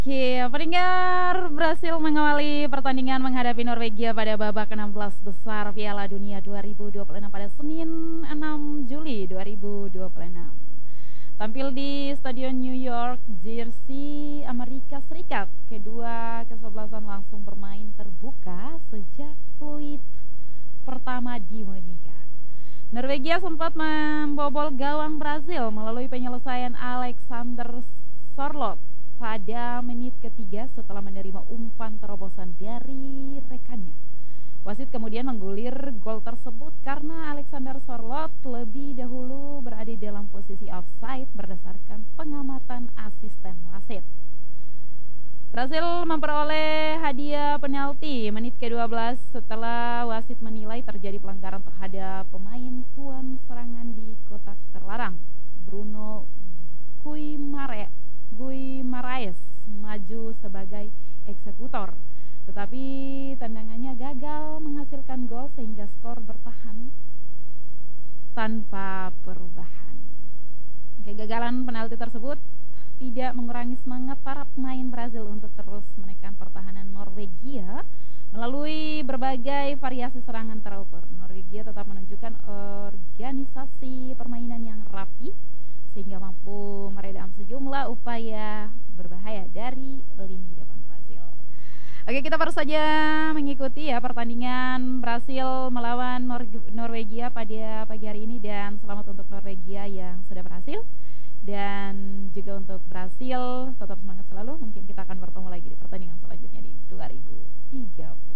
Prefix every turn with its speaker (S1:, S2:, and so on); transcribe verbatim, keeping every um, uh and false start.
S1: Oke, pendengar Brasil mengawali pertandingan menghadapi Norwegia pada babak enam belas besar Piala Dunia dua ribu dua puluh enam pada Senin enam Juli dua ribu dua puluh enam. Tampil di Stadion New York, Jersey, Amerika Serikat, kedua kesebelasan langsung bermain terbuka sejak fluid pertama dimainkan. Norwegia sempat membobol gawang Brazil melalui penyelesaian Alexander Sorloth pada menit ketiga setelah menerima umpan terobosan dari rekannya. Wasit kemudian menggulir gol tersebut karena Alexander Sorloth lebih dahulu berada dalam posisi offside berdasarkan pengamatan asisten wasit. Brasil memperoleh hadiah penalti menit kedua belas setelah wasit menilai terjadi pelanggaran terhadap pemain tuan serangan di kotak terlarang. Bruno Guimaraes Guimaraes maju sebagai eksekutor, tetapi tendangannya gagal menghasilkan gol sehingga skor bertahan tanpa perubahan. Kegagalan penalti tersebut tidak mengurangi semangat para pemain Brazil untuk terus menekan pertahanan Norwegia melalui berbagai variasi serangan terukur. Norwegia tetap menunjukkan organisasi permainan yang rapi sehingga mampu meredam sejumlah upaya berbahaya dari lini depan Brasil. Oke, kita baru saja mengikuti ya pertandingan Brasil melawan Nor- Norwegia pada pagi hari ini, dan selamat untuk Norwegia yang sudah berhasil, dan juga untuk Brasil tetap semangat selalu. Mungkin kita akan bertemu lagi di pertandingan selanjutnya di dua ribu tiga puluh.